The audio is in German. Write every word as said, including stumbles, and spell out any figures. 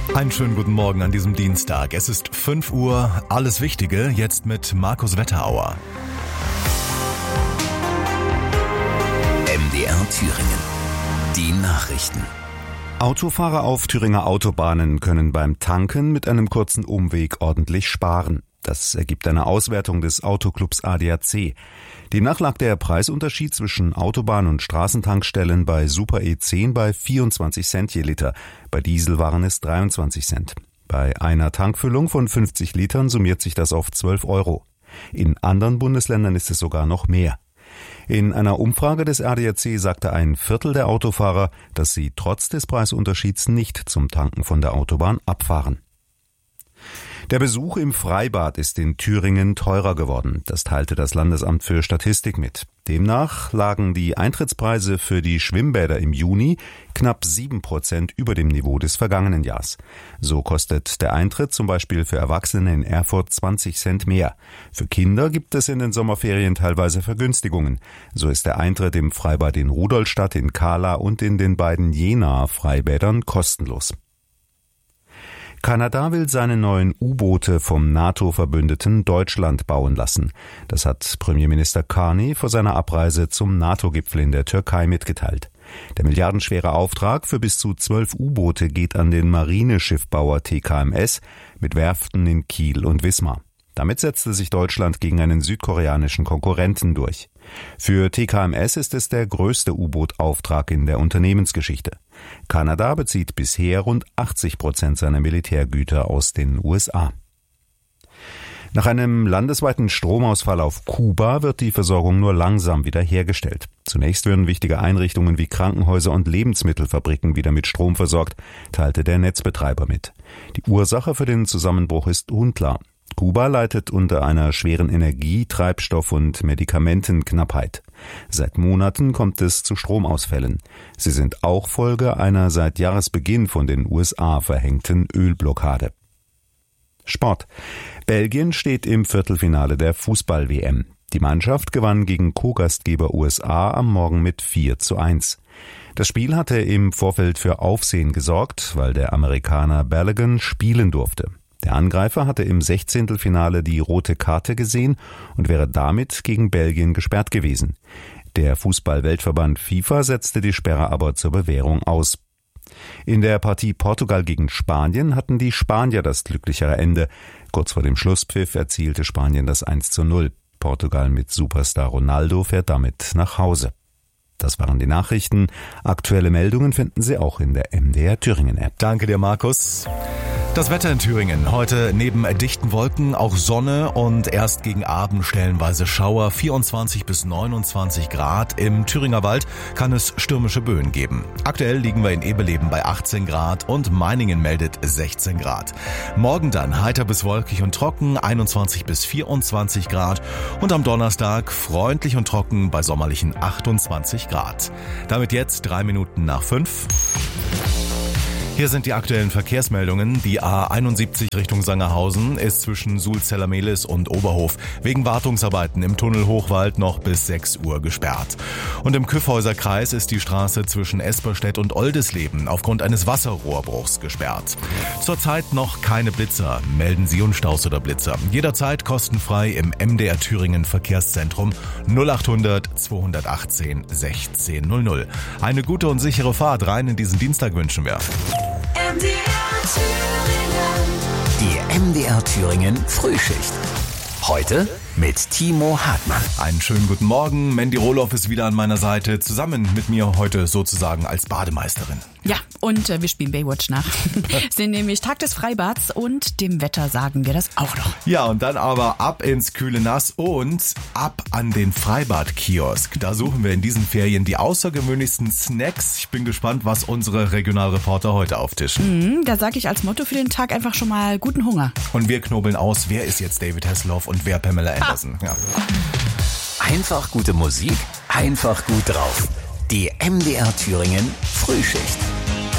Einen schönen guten Morgen an diesem Dienstag. Es ist fünf Uhr. Alles Wichtige jetzt mit Markus Wetterauer. M D R Thüringen. Die Nachrichten. Autofahrer auf Thüringer Autobahnen können beim Tanken mit einem kurzen Umweg ordentlich sparen. Das ergibt eine Auswertung des Autoclubs A D A C. Demnach lag der Preisunterschied zwischen Autobahn- und Straßentankstellen bei Super E zehn bei vierundzwanzig Cent je Liter. Bei Diesel waren es dreiundzwanzig Cent. Bei einer Tankfüllung von fünfzig Litern summiert sich das auf zwölf Euro. In anderen Bundesländern ist es sogar noch mehr. In einer Umfrage des A D A C sagte ein Viertel der Autofahrer, dass sie trotz des Preisunterschieds nicht zum Tanken von der Autobahn abfahren. Der Besuch im Freibad ist in Thüringen teurer geworden. Das teilte das Landesamt für Statistik mit. Demnach lagen die Eintrittspreise für die Schwimmbäder im Juni knapp sieben Prozent über dem Niveau des vergangenen Jahres. So kostet der Eintritt zum Beispiel für Erwachsene in Erfurt zwanzig Cent mehr. Für Kinder gibt es in den Sommerferien teilweise Vergünstigungen. So ist der Eintritt im Freibad in Rudolstadt, in Kahla und in den beiden Jenaer Freibädern kostenlos. Kanada will seine neuen U-Boote vom NATO-Verbündeten Deutschland bauen lassen. Das hat Premierminister Carney vor seiner Abreise zum NATO-Gipfel in der Türkei mitgeteilt. Der milliardenschwere Auftrag für bis zu zwölf U-Boote geht an den Marineschiffbauer T K M S mit Werften in Kiel und Wismar. Damit setzte sich Deutschland gegen einen südkoreanischen Konkurrenten durch. Für T K M S ist es der größte U-Boot-Auftrag in der Unternehmensgeschichte. Kanada bezieht bisher rund achtzig Prozent seiner Militärgüter aus den U S A. Nach einem landesweiten Stromausfall auf Kuba wird die Versorgung nur langsam wiederhergestellt. Zunächst würden wichtige Einrichtungen wie Krankenhäuser und Lebensmittelfabriken wieder mit Strom versorgt, teilte der Netzbetreiber mit. Die Ursache für den Zusammenbruch ist unklar. Kuba leidet unter einer schweren Energie-, Treibstoff- und Medikamentenknappheit. Seit Monaten kommt es zu Stromausfällen. Sie sind auch Folge einer seit Jahresbeginn von den U S A verhängten Ölblockade. Sport. Belgien steht im Viertelfinale der Fußball-W M. Die Mannschaft gewann gegen Co-Gastgeber U S A am Morgen mit vier zu eins. Das Spiel hatte im Vorfeld für Aufsehen gesorgt, weil der Amerikaner Balogun spielen durfte. Der Angreifer hatte im Sechzehntelfinale die rote Karte gesehen und wäre damit gegen Belgien gesperrt gewesen. Der Fußball-Weltverband FIFA setzte die Sperre aber zur Bewährung aus. In der Partie Portugal gegen Spanien hatten die Spanier das glücklichere Ende. Kurz vor dem Schlusspfiff erzielte Spanien das eins zu null. Portugal mit Superstar Ronaldo fährt damit nach Hause. Das waren die Nachrichten. Aktuelle Meldungen finden Sie auch in der M D R Thüringen App. Danke dir, Markus. Das Wetter in Thüringen. Heute neben dichten Wolken auch Sonne und erst gegen Abend stellenweise Schauer. vierundzwanzig bis neunundzwanzig Grad. Im Thüringer Wald kann es stürmische Böen geben. Aktuell liegen wir in Ebeleben bei achtzehn Grad und Meiningen meldet sechzehn Grad. Morgen dann heiter bis wolkig und trocken, einundzwanzig bis vierundzwanzig Grad. Und am Donnerstag freundlich und trocken bei sommerlichen achtundzwanzig Grad. Damit jetzt drei Minuten nach fünf. Hier sind die aktuellen Verkehrsmeldungen. Die A einundsiebzig Richtung Sangerhausen ist zwischen Sulzeller-Mehlis und Oberhof wegen Wartungsarbeiten im Tunnel Hochwald noch bis sechs Uhr gesperrt. Und im Kyffhäuser Kreis ist die Straße zwischen Esperstedt und Oldisleben aufgrund eines Wasserrohrbruchs gesperrt. Zurzeit noch keine Blitzer. Melden Sie Unstaus oder Blitzer. Jederzeit kostenfrei im M D R Thüringen Verkehrszentrum null achthundert zweihundertachtzehn sechzehn null null. Eine gute und sichere Fahrt rein in diesen Dienstag wünschen wir. M D R Thüringen. Die M D R Thüringen Frühschicht. Heute mit Timo Hartmann. Einen schönen guten Morgen. Mandy Rohloff ist wieder an meiner Seite, zusammen mit mir heute sozusagen als Bademeisterin. Ja, und äh, wir spielen Baywatch nach. Es ist nämlich Tag des Freibads und dem Wetter sagen wir das auch noch. Ja, und dann aber ab ins kühle Nass und ab an den Freibad-Kiosk. Da suchen wir in diesen Ferien die außergewöhnlichsten Snacks. Ich bin gespannt, was unsere Regionalreporter heute auftischen. Mhm, da sage ich als Motto für den Tag einfach schon mal guten Hunger. Und wir knobeln aus, wer ist jetzt David Hasselhoff und wer Pamela Anderson. Ja. Einfach gute Musik, einfach gut drauf. Die M D R Thüringen Frühschicht.